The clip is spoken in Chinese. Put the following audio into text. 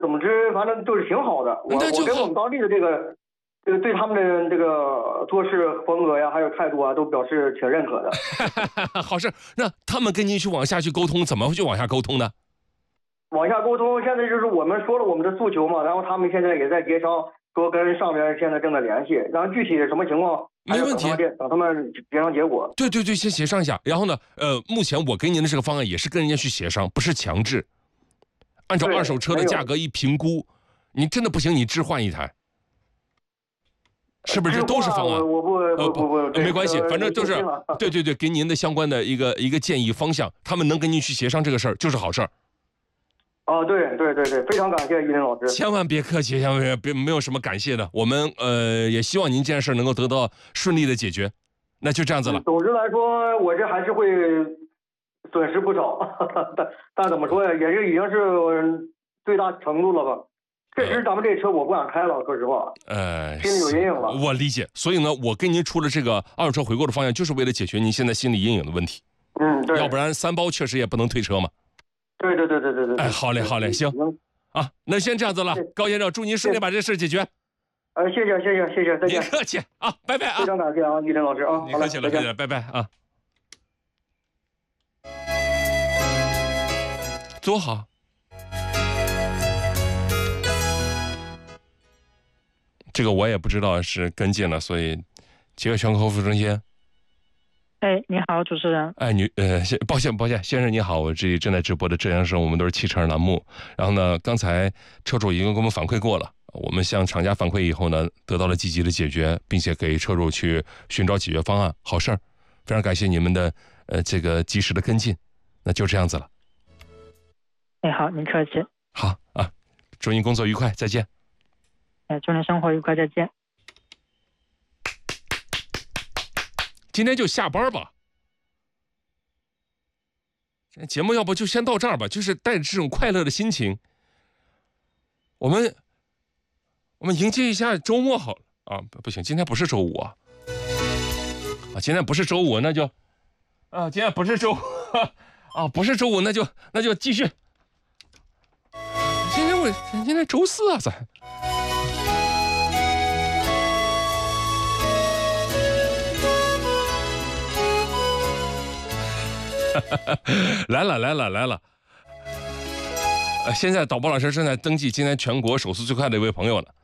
总之反正就是挺好的。我跟我们当地的这个对他们的这个做事风格呀，还有态度啊，都表示挺认可的。 好事，那他们跟您去往下去沟通，怎么去往下沟通呢？ 往下沟通，现在就是我们说了我们的诉求嘛，然后他们现在也在协商，说跟上边现在正在联系，然后具体什么情况， 没问题， 等他们协商结果。 对，先协商一下。然后呢，目前我给您的这个方案也是跟人家去协商，不是强制。按照二手车的价格一评估，你真的不行，你置换一台，是不是？这都是方案。 我不， 没关系，反正都是对，给您的相关的一个建议方向，他们能跟您去协商这个事儿，就是好事儿。 哦，对，非常感谢于林老师。 千万别客气，千万别没有什么感谢的。我们也希望您这件事能够得到顺利的解决。那就这样子了。 总之来说，我这还是会损失不少，但怎么说呀，也是已经是最大程度了吧。确实，咱们这车我不敢开了，说实话。心里有阴影了。 我理解，所以呢，我给您出了这个二手车回购的方案，就是为了解决您现在心理阴影的问题。 对。 要不然3包确实也不能退车嘛。 对。 哎，好嘞，行。啊，那先这样子了，高先生，祝您顺利把这事解决。 谢谢，再见。 别客气啊，拜拜啊！ 非常感谢啊，于林老师啊， 你客气了，拜拜啊。多好。这个我也不知道是跟进了，所以杰克全客服中心。 哎，你好，主持人。 哎，抱歉，先生你好，我这里正在直播的浙江省，我们都是汽车栏目。然后呢，刚才车主已经给我们反馈过了，我们向厂家反馈以后呢，得到了积极的解决，并且给车主去寻找解决方案，好事儿。非常感谢你们的这个及时的跟进，那就这样子了。 哎，好，您客气。 好啊，祝您工作愉快，再见。 哎，祝您生活愉快，再见。 今天就下班吧，节目要不就先到这儿吧，就是带着这种快乐的心情，我们迎接一下周末好了啊！不行，今天不是周五啊，今天不是周五，那就今天不是周啊，不是周五，那就继续。今天周4啊，咱。来了！现在导播老师正在登记今天全国手速最快的一位朋友了。